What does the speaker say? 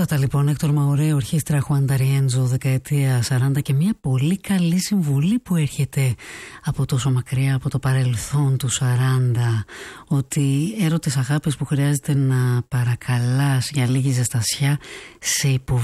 Σπουδαιότατα λοιπόν, Έκτορ Μαουρέ, ορχήστρα Χουάν Νταριέντζο, δεκαετία 40, και μια πολύ καλή συμβουλή που έρχεται από τόσο μακριά, από το παρελθόν του 40, ότι έρωτες αγάπες που χρειάζεται να παρακαλάς για λίγη ζεστασιά σε